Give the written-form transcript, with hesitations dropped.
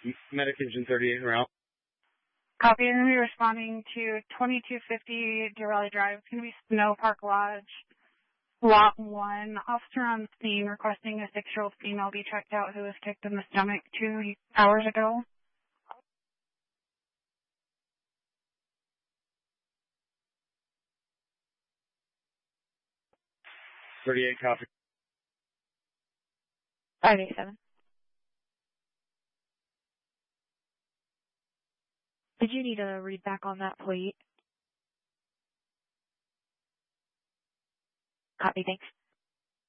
Medication 38 en route. Copy. I'm going to be responding to 2250 Durrelli Drive. It's going to be Snow Park Lodge, Lot 1. Officer on scene requesting a 6-year-old female be checked out who was kicked in the stomach 2 hours ago. 38 copy. 587. Did you need a read back on that plate? Copy, thanks.